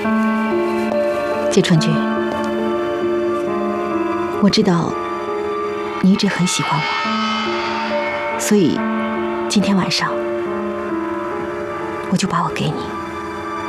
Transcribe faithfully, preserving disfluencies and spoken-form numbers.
芥川君，我知道你一直很喜欢我，所以今天晚上我就把我给你。